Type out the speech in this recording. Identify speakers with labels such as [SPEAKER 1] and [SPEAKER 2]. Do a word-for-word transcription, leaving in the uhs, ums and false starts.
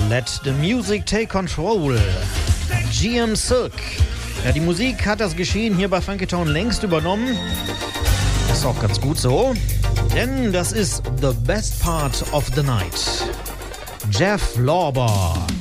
[SPEAKER 1] Let the Music Take Control. G M Silk. Ja, die Musik hat das Geschehen hier bei Funkytown längst übernommen. Ist auch ganz gut so, denn das ist The Best Part of the Night. Jeff Lorber.